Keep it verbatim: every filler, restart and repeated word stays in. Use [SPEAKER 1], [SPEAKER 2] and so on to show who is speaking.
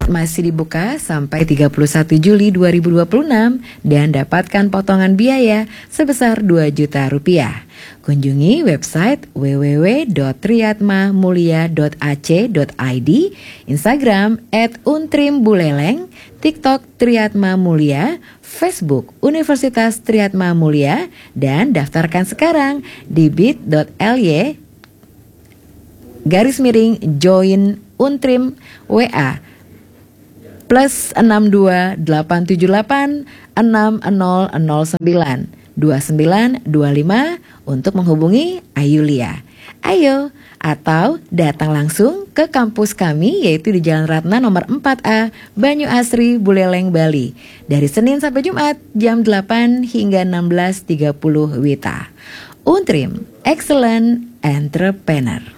[SPEAKER 1] masih dibuka sampai tiga puluh satu Juli dua ribu dua puluh enam dan dapatkan potongan biaya sebesar dua juta rupiah. Kunjungi website w w w dot triatmamulia dot a c dot i d, Instagram at untrim buleleng, TikTok Triatma Mulia, Facebook Universitas Triatma Mulia, dan daftarkan sekarang di bit.ly garis miring join untrim W A plus enam dua delapan tujuh delapan enam nol nol sembilan dua sembilan dua lima untuk menghubungi Ayulia. Ayo, atau datang langsung ke kampus kami yaitu di Jalan Ratna nomor empat A, Banyu Asri, Buleleng, Bali. Dari Senin sampai Jumat jam delapan hingga enam belas tiga puluh W I T A. Untrim, Excellent Entrepreneur.